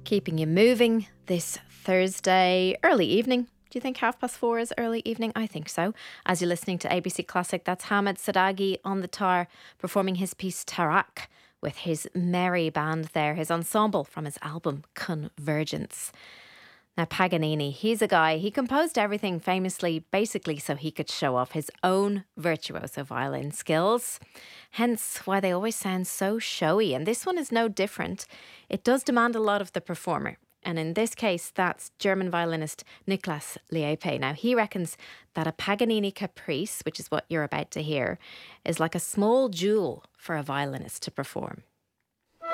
Keeping you moving this Thursday early evening. Do you think 4:30 is early evening? I think so. As you're listening to ABC Classic, that's Hamid Sadaghi on the tar performing his piece Tarak with his merry band there, his ensemble from his album Convergence. Now, Paganini, he's a guy, he composed everything famously, basically so he could show off his own virtuoso violin skills. Hence why they always sound so showy. And this one is no different. It does demand a lot of the performer. And in this case, that's German violinist Niklas Liepe. Now, he reckons that a Paganini caprice, which is what you're about to hear, is like a small jewel for a violinist to perform.